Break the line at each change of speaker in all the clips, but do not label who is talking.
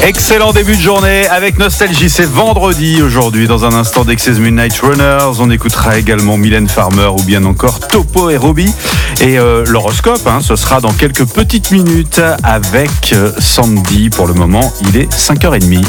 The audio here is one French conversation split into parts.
Excellent début de journée avec Nostalgie, c'est vendredi aujourd'hui. Dans un instant d'Excess Midnight Runners, on écoutera également Mylène Farmer ou bien encore Topo et Robbie. Et l'horoscope, ce sera dans quelques petites minutes avec Sandy. Pour le moment, il est 5h30.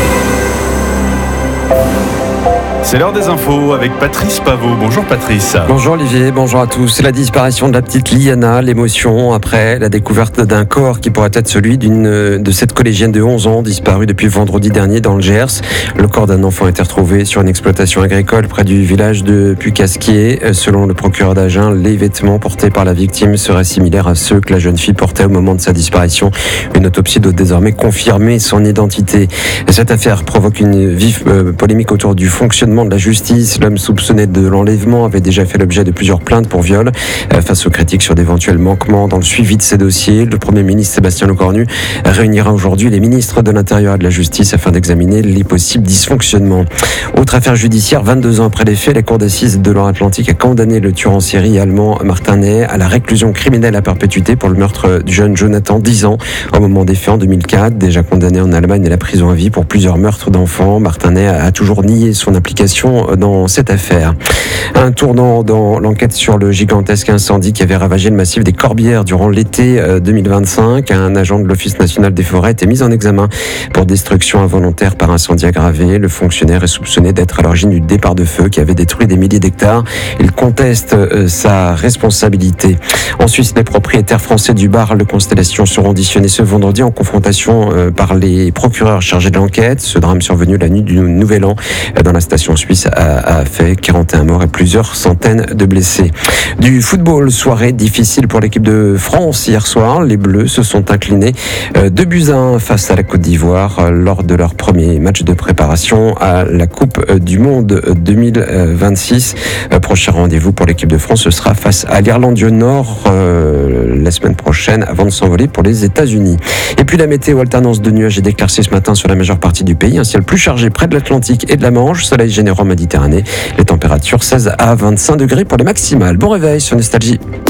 C'est l'heure des infos avec Patrice Paveau. Bonjour Patrice.
Bonjour Olivier, bonjour à tous. C'est la disparition de la petite Liana, l'émotion après la découverte d'un corps qui pourrait être celui de cette collégienne de 11 ans disparue depuis vendredi dernier dans le Gers. Le corps d'un enfant a été retrouvé sur une exploitation agricole près du village de Pucasquier. Selon le procureur d'Agen, les vêtements portés par la victime seraient similaires à ceux que la jeune fille portait au moment de sa disparition. Une autopsie doit désormais confirmer son identité. Cette affaire provoque une vive polémique autour du fonctionnement de la justice. L'homme soupçonné de l'enlèvement avait déjà fait l'objet de plusieurs plaintes pour viol. Face aux critiques sur d'éventuels manquements dans le suivi de ces dossiers, le Premier ministre Sébastien Lecornu réunira aujourd'hui les ministres de l'Intérieur et de la Justice afin d'examiner les possibles dysfonctionnements. Autre affaire judiciaire, 22 ans après les faits, la Cour d'assises de Loire-Atlantique a condamné le tueur en série allemand Martin Ney à la réclusion criminelle à perpétuité pour le meurtre du jeune Jonathan, 10 ans, au moment des faits en 2004. Déjà condamné en Allemagne à la prison à vie pour plusieurs meurtres d'enfants, Martin Ney a toujours nié son implication dans cette affaire. Un tournant dans l'enquête sur le gigantesque incendie qui avait ravagé le massif des Corbières durant l'été 2025. Un agent de l'Office national des forêts était mis en examen pour destruction involontaire par incendie aggravé. Le fonctionnaire est soupçonné d'être à l'origine du départ de feu qui avait détruit des milliers d'hectares. Il conteste sa responsabilité. En Suisse, les propriétaires français du bar Le Constellation seront auditionnés ce vendredi en confrontation par les procureurs chargés de l'enquête. Ce drame survenu la nuit du Nouvel An dans la station suisse a fait 41 morts et plusieurs centaines de blessés. Du football, soirée difficile pour l'équipe de France hier soir. Les Bleus se sont inclinés 2-1 face à la Côte d'Ivoire lors de leur premier match de préparation à la Coupe du Monde 2026. Prochain rendez-vous pour l'équipe de France, ce sera face à l'Irlande du Nord la semaine prochaine avant de s'envoler pour les États-Unis. Et puis la météo, alternance de nuages et d'éclaircies ce matin sur la majeure partie du pays. Un ciel plus chargé près de l'Atlantique et de la Manche. Soleil généreux en Méditerranée. Les températures 16 à 25 degrés pour les maximales. Bon réveil sur Nostalgie.